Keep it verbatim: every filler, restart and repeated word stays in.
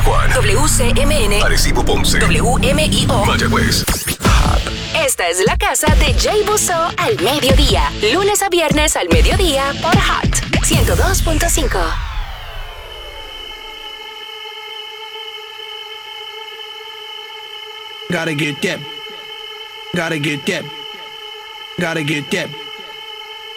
Juan, W C M N, Arecibo, Ponce, W M I O, Mayagüez. Esta es la casa de Jay Busso al mediodía. Lunes a viernes al mediodía por Hot ciento dos punto cinco. Gotta get that. Gotta get that. Gotta get that.